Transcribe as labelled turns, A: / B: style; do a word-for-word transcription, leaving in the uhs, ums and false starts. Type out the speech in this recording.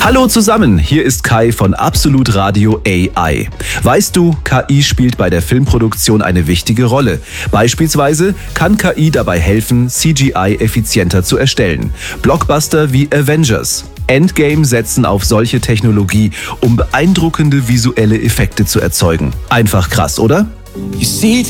A: Hallo zusammen, hier ist Kai von Absolut Radio A I. Weißt du, K I spielt bei der Filmproduktion eine wichtige Rolle. Beispielsweise kann K I dabei helfen, C G I effizienter zu erstellen. Blockbuster wie Avengers, Endgame setzen auf solche Technologie, um beeindruckende visuelle Effekte zu erzeugen. Einfach krass, oder?
B: You see